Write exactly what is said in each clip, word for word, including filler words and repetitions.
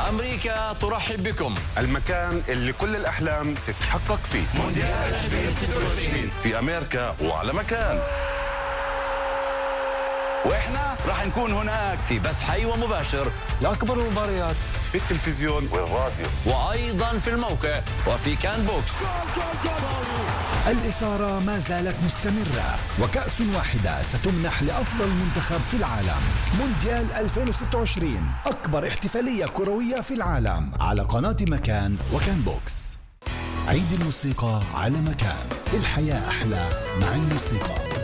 أمريكا ترحب بكم، المكان اللي كل الأحلام تتحقق فيه. مونديال ألفين وستة وعشرين في أمريكا وعلى مكان، وإحنا راح نكون هناك في بث حي ومباشر لأكبر المباريات في التلفزيون والراديو، وأيضا في الموقع وفي كان بوكس. الإثارة ما زالت مستمرة، وكأس واحدة ستمنح لأفضل منتخب في العالم. مونديال ألفين وستة وعشرين، أكبر احتفالية كروية في العالم، على قناة مكان وكان بوكس. عيد الموسيقى على مكان، الحياة أحلى مع الموسيقى.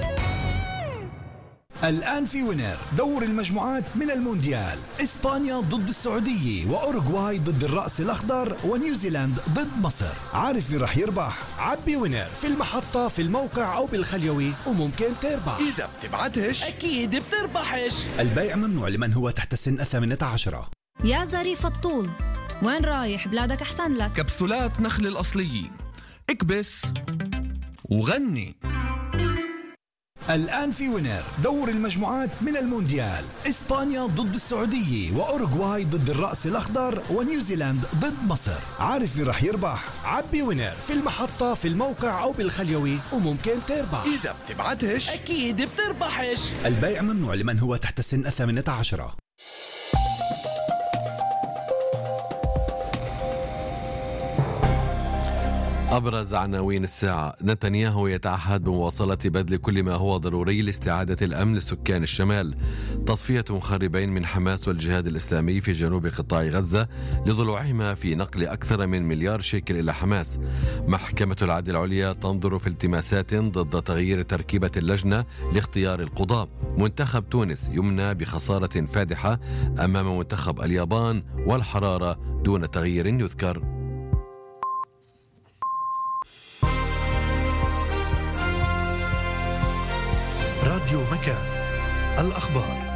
الآن في وينر دور المجموعات من المونديال، إسبانيا ضد السعودية، وأوروغواي ضد الرأس الأخضر، ونيوزيلاند ضد مصر. عارف مين رح يربح؟ عبي وينر في المحطة، في الموقع أو بالخليوي، وممكن تربح. إذا بتبعتش أكيد بتربحش. البيع ممنوع لمن هو تحت سن الثامنة عشرة. يا ظريف الطول، وين رايح؟ بلادك أحسن لك. كبسولات نخل الأصليين، اكبس وغني. الآن في وينر دور المجموعات من المونديال، إسبانيا ضد السعودية، وأوروغواي ضد الرأس الأخضر، ونيوزيلاند ضد مصر. عارف مين رح يربح؟ عبي وينر في المحطة، في الموقع أو بالخليوي، وممكن تربح. إذا بتبعتش أكيد بتربحش. البيع ممنوع لمن هو تحت سن الثامنة عشرة. أبرز عناوين الساعة: نتنياهو يتعهد بمواصلة بذل كل ما هو ضروري لاستعادة الأمن لسكان الشمال. تصفية مخربين من حماس والجهاد الإسلامي في جنوب قطاع غزة لضلوعهما في نقل أكثر من مليار شيكل إلى حماس. محكمة العدل العليا تنظر في التماسات ضد تغيير تركيبة اللجنة لاختيار القضاة. منتخب تونس يمنى بخسارة فادحة أمام منتخب اليابان، والحرارة دون تغيير يذكر. راديو مكان، الأخبار.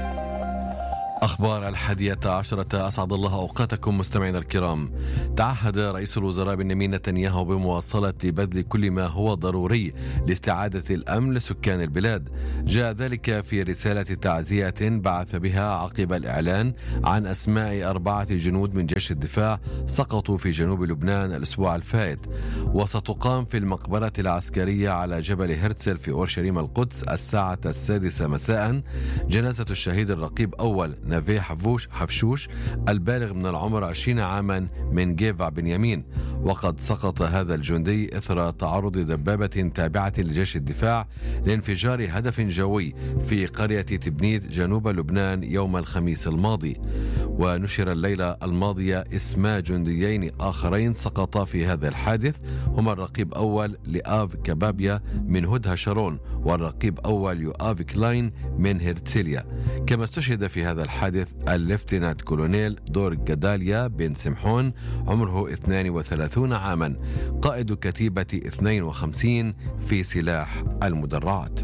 أخبار الحادية عشرة، أسعد الله أوقاتكم مستمعينا الكرام. تعهد رئيس الوزراء بنيامين نتنياهو بمواصلة بذل كل ما هو ضروري لاستعادة الأمن لسكان البلاد. جاء ذلك في رسالة تعزية بعث بها عقب الإعلان عن أسماء أربعة جنود من جيش الدفاع سقطوا في جنوب لبنان الأسبوع الفائت. وستقام في المقبرة العسكرية على جبل هرتزل في أورشليم القدس الساعة السادسة مساء جنازة الشهيد الرقيب أول نافيه حفوش حفشوش البالغ من العمر عشرين عاما من جيفا بنيامين. وقد سقط هذا الجندي إثر تعرض دبابة تابعة لجيش الدفاع لانفجار هدف جوي في قرية تبنيت جنوب لبنان يوم الخميس الماضي. ونشر الليلة الماضية اسما جنديين آخرين سقطا في هذا الحادث، هما الرقيب أول لآف كبابيا من هدها شارون، والرقيب أول يؤاف كلاين من هرتسيليا. كما استشهد في هذا الحادث الليفتينانت كولونيل دور جداليا بن سمحون عمره اثنين وثلاثين عاما، قائد كتيبة اثنين وخمسين في سلاح المدرعات.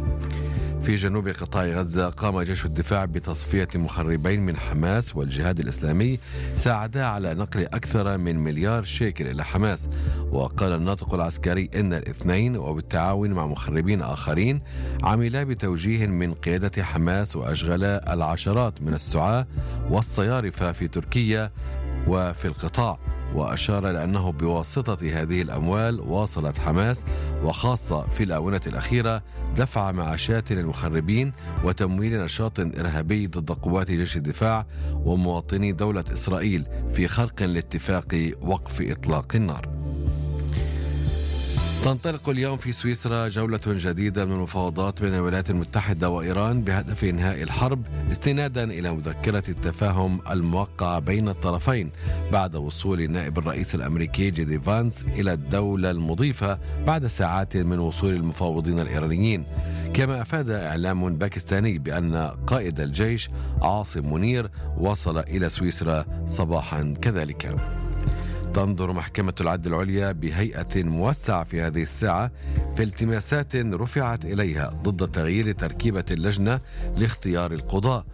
في جنوب قطاع غزة قام جيش الدفاع بتصفية مخربين من حماس والجهاد الإسلامي ساعدا على نقل أكثر من مليار شيكل إلى حماس. وقال الناطق العسكري إن الاثنين وبالتعاون مع مخربين آخرين عملا بتوجيه من قيادة حماس وأشغلا العشرات من السعاة والصيارفة في تركيا وفي القطاع. وأشار لأنه بواسطة هذه الأموال واصلت حماس وخاصة في الآونة الأخيرة دفع معاشات للمخربين وتمويل نشاط إرهابي ضد قوات جيش الدفاع ومواطني دولة إسرائيل في خرق لاتفاق وقف إطلاق النار. تنطلق اليوم في سويسرا جولة جديدة من المفاوضات بين الولايات المتحدة وإيران بهدف إنهاء الحرب استنادا إلى مذكرة التفاهم الموقعة بين الطرفين بعد وصول نائب الرئيس الأمريكي جي دي فانس إلى الدولة المضيفة بعد ساعات من وصول المفاوضين الإيرانيين. كما أفاد إعلام باكستاني بأن قائد الجيش عاصم منير وصل إلى سويسرا صباحا كذلك. تنظر محكمة العدل العليا بهيئة موسعة في هذه الساعة في التماسات رفعت إليها ضد تغيير تركيبة اللجنة لاختيار القضاء.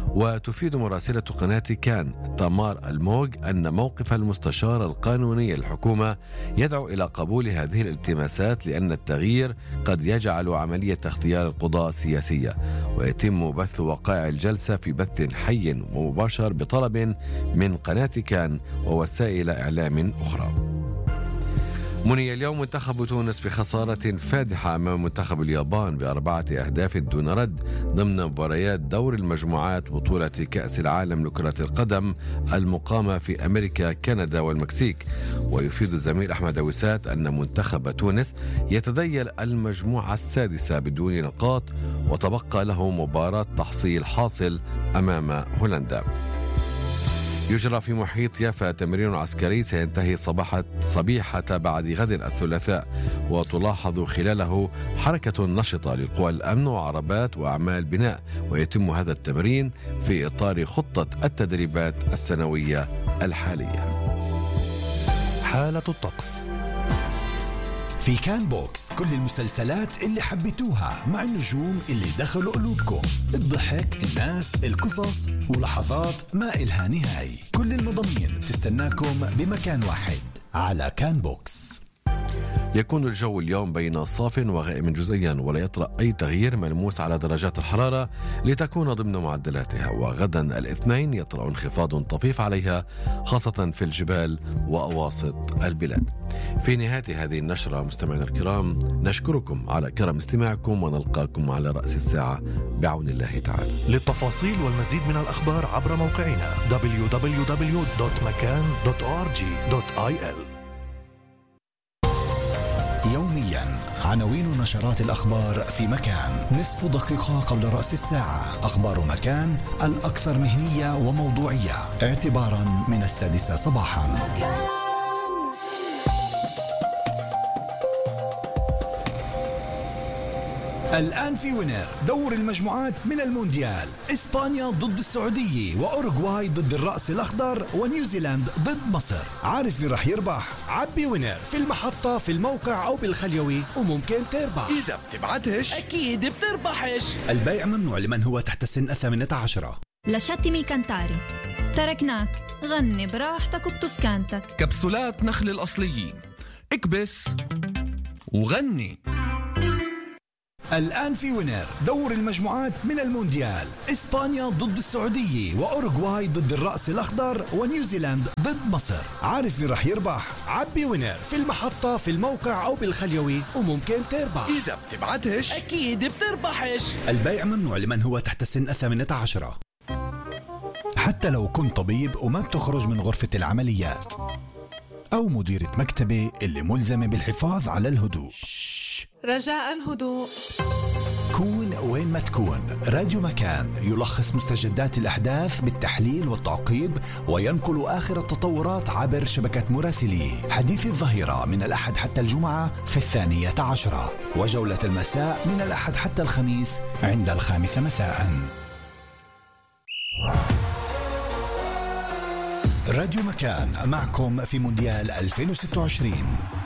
وتفيد مراسلة قناة كان تامار الموغ أن موقف المستشار القانوني للحكومة يدعو إلى قبول هذه الالتماسات لأن التغيير قد يجعل عملية اختيار القضاء سياسية، ويتم بث وقائع الجلسة في بث حي ومباشر بطلب من قناة كان ووسائل إعلام أخرى. مني اليوم منتخب تونس بخسارة فادحة أمام منتخب اليابان بأربعة أهداف دون رد ضمن مباريات دور المجموعات بطولة كأس العالم لكرة القدم المقامة في أمريكا كندا والمكسيك. ويفيد الزميل أحمد وسات أن منتخب تونس يتذيل المجموعة السادسة بدون نقاط وتبقى له مباراة تحصيل حاصل أمام هولندا. يجرى في محيط يافا تمرين عسكري سينتهي صباحة صبيحة بعد غد الثلاثاء، وتلاحظ خلاله حركة نشطة للقوى الأمن وعربات وأعمال بناء، ويتم هذا التمرين في إطار خطة التدريبات السنوية الحالية. حالة الطقس في كان بوكس، كل المسلسلات اللي حبيتوها مع النجوم اللي دخلوا قلوبكم، الضحك، الناس، القصص ولحظات ما إلها نهاية. كل المضامين بتستناكم بمكان واحد على كان بوكس. يكون الجو اليوم بين صاف وغائم جزئيا، ولا يطرأ أي تغيير ملموس على درجات الحرارة لتكون ضمن معدلاتها. وغدا الاثنين يطرأ انخفاض طفيف عليها خاصة في الجبال وأواسط البلاد. في نهاية هذه النشرة مستمعينا الكرام نشكركم على كرم استماعكم، ونلقاكم على رأس الساعة بعون الله تعالى. للتفاصيل والمزيد من الأخبار عبر موقعنا دبليو دبليو دبليو دوت مكان دوت أو آر جي دوت آي إل. يوميا عناوين نشرات الأخبار في مكان، نصف دقيقة قبل رأس الساعة. أخبار مكان الأكثر مهنية وموضوعية اعتبارا من السادسة صباحا. الآن في وينر دور المجموعات من المونديال، إسبانيا ضد السعودية، وأوروغواي ضد الرأس الأخضر، ونيوزيلاند ضد مصر. عارف مين رح يربح؟ عبي وينر في المحطة، في الموقع أو بالخليوي، وممكن تربح. إذا بتبعتش أكيد بتربحش. البيع ممنوع لمن هو تحت السن الثامنة عشرة. لشتي كانتاري، تركناك غني براحتك وبتسكانتك. كبسولات نخل الأصليين، اكبس وغني. الآن في وينر دور المجموعات من المونديال، إسبانيا ضد السعودية، وأوروغواي ضد الرأس الأخضر، ونيوزيلاند ضد مصر. عارف مين رح يربح؟ عبي وينر في المحطة، في الموقع أو بالخليوي، وممكن تربح. إذا بتبعتش أكيد بتربحش. البيع ممنوع لمن هو تحت السن الثامنة عشرة. حتى لو كنت طبيب وما بتخرج من غرفة العمليات، أو مديرة مكتبة اللي ملزمة بالحفاظ على الهدوء، رجاء هدوء. كون وين ما تكون، راديو مكان يلخص مستجدات الأحداث بالتحليل والتعقيب، وينقل آخر التطورات عبر شبكة مراسليه. حديث الظهيرة من الأحد حتى الجمعة في الثانية عشرة، وجولة المساء من الأحد حتى الخميس عند الخامسة مساء. راديو مكان معكم في مونديال ألفين وستة وعشرين.